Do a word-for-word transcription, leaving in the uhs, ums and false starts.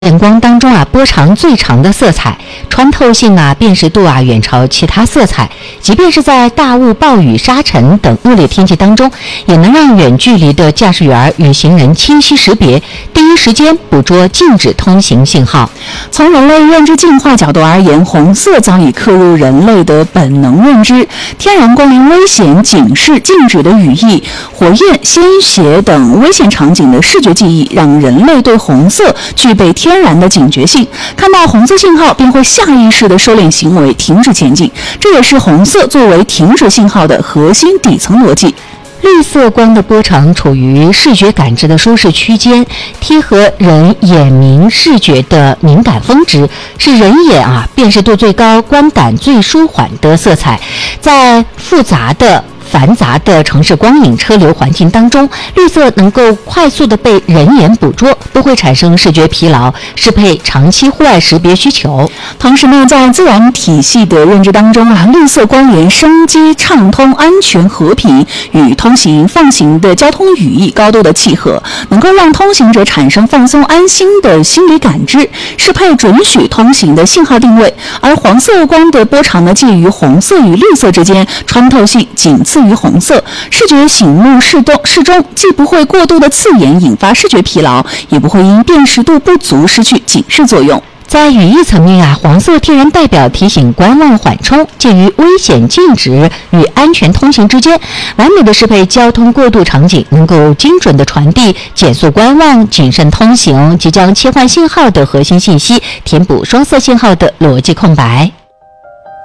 眼光当中啊，波长最长的色彩，穿透性啊、辨识度啊远超其他色彩。即便是在大雾、暴雨、沙尘等恶劣天气当中，也能让远距离的驾驶员与行人清晰识别，第一时间捕捉禁止通行信号。 从人类认知进化角度而言，红色早已刻入人类的本能认知。天然光临危险、警示、禁止的语义，火焰、鲜血等危险场景的视觉记忆，让人类对红色具备天然的警觉性，看到红色信号便会下意识地收敛行为，停止前进。这也是红色作为停止信号的核心底层逻辑。 绿色光的波长处于视觉感知的舒适区间，贴合人眼明视觉的敏感峰值，是人眼啊辨识度最高、观感最舒缓的色彩。在复杂的繁杂的城市光影车流环境当中，绿色能够快速地被人眼捕捉，不会产生视觉疲劳，适配长期户外识别需求。 同时呢，在自然体系的认知当中啊，绿色光源生机、畅通、安全、和平与通行、放行的交通语义高度的契合，能够让通行者产生放松、安心的心理感知，适配准许通行的信号定位。而黄色光的波长呢，介于红色与绿色之间，穿透性仅次于红色，视觉醒目适中，适中，既不会过度的刺眼引发视觉疲劳，也不会因辨识度不足失去警示作用。 在语义层面啊，黄色天然代表提醒观望缓冲，介于危险禁止与安全通行之间，完美的适配交通过渡场景，能够精准的传递减速观望、谨慎通行、即将切换信号的核心信息，填补双色信号的逻辑空白。